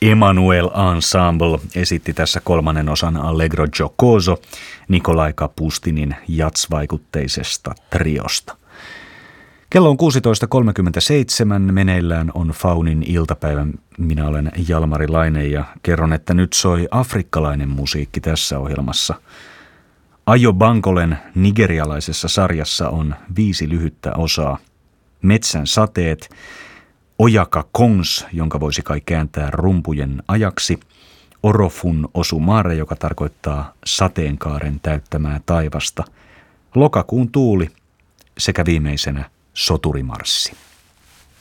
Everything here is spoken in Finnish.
Emanuel Ensemble esitti tässä kolmannen osan Allegro Giocoso Nikolai Kapustinin jatsvaikutteisesta triosta. Kello on 16.37, meneillään on Faunin iltapäivä. Minä olen Jalmari Laine ja kerron, että nyt soi afrikkalainen musiikki tässä ohjelmassa. Ayo Bankolen nigerialaisessa sarjassa on 5 lyhyttä osaa. Metsän sateet, Oyaka Kongs, jonka voisi kai kääntää rumpujen ajaksi, Orofun Osumare, joka tarkoittaa sateenkaaren täyttämää taivasta, Lokakuun tuuli sekä viimeisenä Soturimarssi.